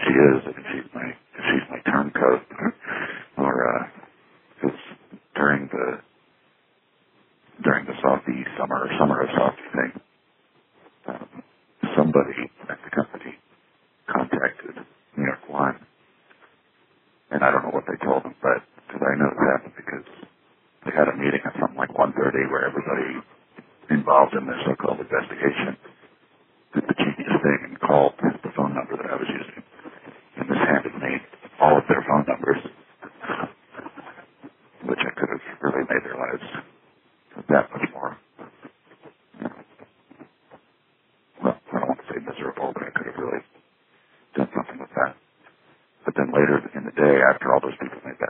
she is, if she's my turncoat, or because during the Softy summer of Softy thing, somebody at the company contacted New York One, and I don't know what they told them, but because I know this happened because they had a meeting at something like 1:30 where everybody involved in this so-called investigation did the genius thing and called the phone number that I was using, and this handed me all of their phone numbers, which I could have really made their lives that much more, well, I don't want to say miserable, but I could have really done something with that. But then later in the day, after all those people made